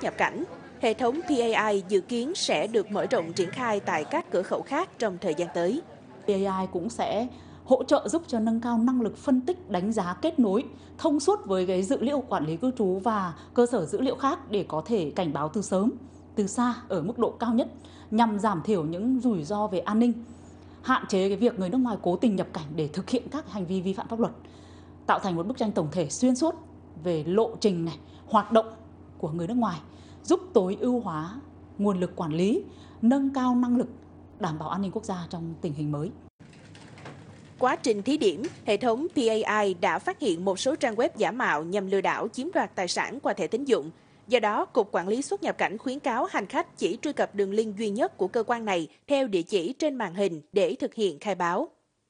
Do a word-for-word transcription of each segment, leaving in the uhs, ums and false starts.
xuất nhập cảnh. Hệ thống pê a i dự kiến sẽ được mở rộng triển khai tại các cửa khẩu khác trong thời gian tới. pê a i cũng sẽ hỗ trợ giúp cho nâng cao năng lực phân tích, đánh giá, kết nối thông suốt với cái dữ liệu quản lý cư trú và cơ sở dữ liệu khác để có thể cảnh báo từ sớm, từ xa ở mức độ cao nhất nhằm giảm thiểu những rủi ro về an ninh, hạn chế cái việc người nước ngoài cố tình nhập cảnh để thực hiện các hành vi vi phạm pháp luật, tạo thành một bức tranh tổng thể xuyên suốt về lộ trình này, hoạt động của người nước ngoài, giúp tối ưu hóa nguồn lực quản lý, nâng cao năng lực đảm bảo an ninh quốc gia trong tình hình mới. Quá trình thí điểm, hệ thống pê a i đã phát hiện một số trang web giả mạo nhằm lừa đảo chiếm đoạt tài sản qua thẻ tín dụng. Do đó, Cục Quản lý xuất nhập cảnh khuyến cáo hành khách chỉ truy cập đường link duy nhất của cơ quan này theo địa chỉ trên màn hình để thực hiện khai báo.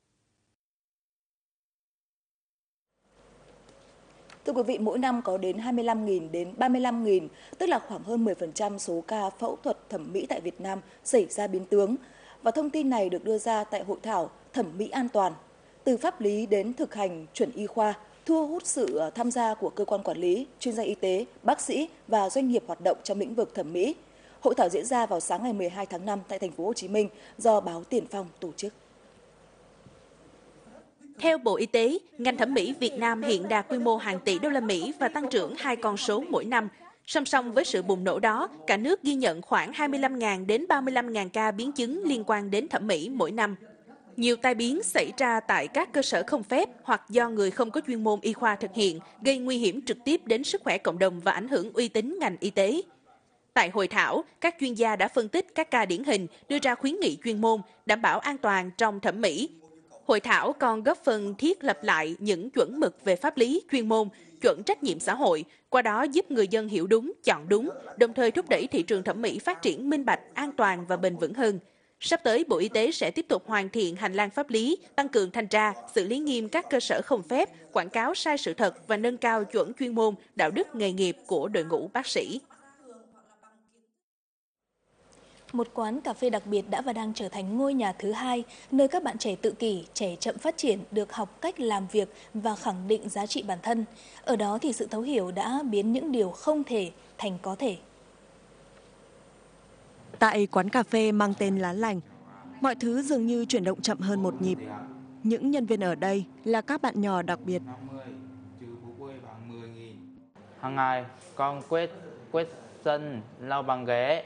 Thưa quý vị, mỗi năm có đến hai mươi lăm nghìn đến ba mươi lăm nghìn, tức là khoảng hơn mười phần trăm số ca phẫu thuật thẩm mỹ tại Việt Nam xảy ra biến tướng. Và thông tin này được đưa ra tại hội thảo Thẩm mỹ an toàn, từ pháp lý đến thực hành chuẩn y khoa, thu hút sự tham gia của cơ quan quản lý, chuyên gia y tế, bác sĩ và doanh nghiệp hoạt động trong lĩnh vực thẩm mỹ. Hội thảo diễn ra vào sáng ngày mười hai tháng năm tại thành phố Hồ Chí Minh do báo Tiền Phong tổ chức. Theo Bộ Y tế, ngành thẩm mỹ Việt Nam hiện đạt quy mô hàng tỷ đô la Mỹ và tăng trưởng hai con số mỗi năm. Song song với sự bùng nổ đó, cả nước ghi nhận khoảng hai mươi lăm nghìn đến ba mươi lăm nghìn ca biến chứng liên quan đến thẩm mỹ mỗi năm. Nhiều tai biến xảy ra tại các cơ sở không phép hoặc do người không có chuyên môn y khoa thực hiện, gây nguy hiểm trực tiếp đến sức khỏe cộng đồng và ảnh hưởng uy tín ngành y tế. Tại hội thảo, các chuyên gia đã phân tích các ca điển hình, đưa ra khuyến nghị chuyên môn, đảm bảo an toàn trong thẩm mỹ. Hội thảo còn góp phần thiết lập lại những chuẩn mực về pháp lý, chuyên môn, chuẩn trách nhiệm xã hội, qua đó giúp người dân hiểu đúng, chọn đúng, đồng thời thúc đẩy thị trường thẩm mỹ phát triển minh bạch, an toàn và bền vững hơn. Sắp tới, Bộ Y tế sẽ tiếp tục hoàn thiện hành lang pháp lý, tăng cường thanh tra, xử lý nghiêm các cơ sở không phép, quảng cáo sai sự thật và nâng cao chuẩn chuyên môn, đạo đức nghề nghiệp của đội ngũ bác sĩ. Một quán cà phê đặc biệt đã và đang trở thành ngôi nhà thứ hai, nơi các bạn trẻ tự kỷ, trẻ chậm phát triển được học cách làm việc và khẳng định giá trị bản thân. Ở đó thì sự thấu hiểu đã biến những điều không thể thành có thể. Tại quán cà phê mang tên Lá Lành, mọi thứ dường như chuyển động chậm hơn một nhịp. Những nhân viên ở đây là các bạn nhỏ đặc biệt. Hàng ngày con quét quét sân, lau bàn ghế,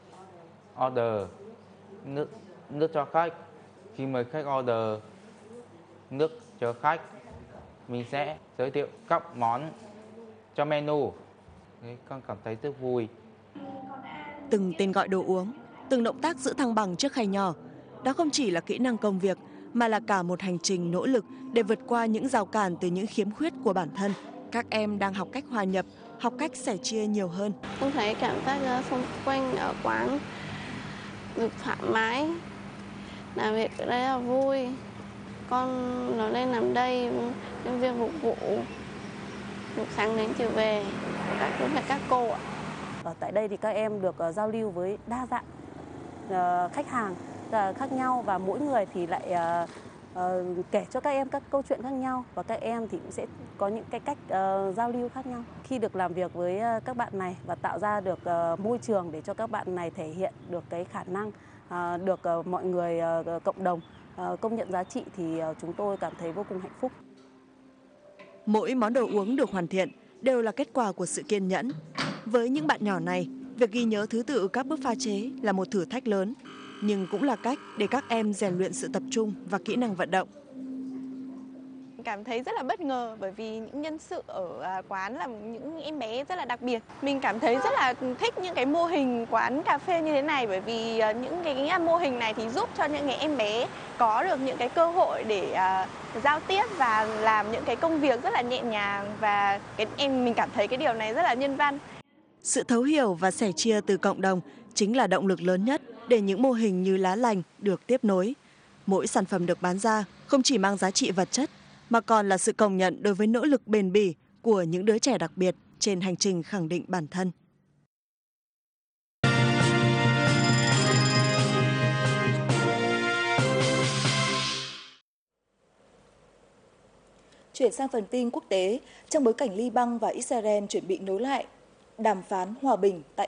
order nước nước cho khách. Khi mời khách order nước cho khách, mình sẽ giới thiệu các món cho menu. Đấy, con cảm thấy rất vui. Từng tên gọi đồ uống, từng động tác giữ thăng bằng trước khay nhỏ, đó không chỉ là kỹ năng công việc mà là cả một hành trình nỗ lực để vượt qua những rào cản từ những khiếm khuyết của bản thân. Các em đang học cách hòa nhập, học cách sẻ chia nhiều hơn. Con thấy cảm giác xung quanh ở quán được thoải mái, làm việc ở đây là vui. Con nó lên làm đây, nhân viên phục vụ, từ sáng đến chiều về, các chú và các cô ạ. Ở tại đây thì các em được uh, giao lưu với đa dạng uh, khách hàng uh, khác nhau, và mỗi người thì lại uh, uh, kể cho các em các câu chuyện khác nhau, và các em thì cũng sẽ có những cái cách uh, giao lưu khác nhau. Khi được làm việc với uh, các bạn này và tạo ra được uh, môi trường để cho các bạn này thể hiện được cái khả năng, uh, được uh, mọi người uh, cộng đồng uh, công nhận giá trị thì uh, chúng tôi cảm thấy vô cùng hạnh phúc. Mỗi món đồ uống được hoàn thiện đều là kết quả của sự kiên nhẫn. Với những bạn nhỏ này, việc ghi nhớ thứ tự các bước pha chế là một thử thách lớn, nhưng cũng là cách để các em rèn luyện sự tập trung và kỹ năng vận động. Cảm thấy rất là bất ngờ bởi vì những nhân sự ở quán là những em bé rất là đặc biệt. Mình cảm thấy rất là thích những cái mô hình quán cà phê như thế này, bởi vì những cái mô hình này thì giúp cho những cái em bé có được những cái cơ hội để uh, giao tiếp và làm những cái công việc rất là nhẹ nhàng, và cái em mình cảm thấy cái điều này rất là nhân văn. Sự thấu hiểu và sẻ chia từ cộng đồng chính là động lực lớn nhất để những mô hình như Lá Lành được tiếp nối. Mỗi sản phẩm được bán ra không chỉ mang giá trị vật chất, mà còn là sự công nhận đối với nỗ lực bền bỉ của những đứa trẻ đặc biệt trên hành trình khẳng định bản thân. Chuyển sang phần tin quốc tế, trong bối cảnh Liban và Israel chuẩn bị nối lại đàm phán hòa bình tại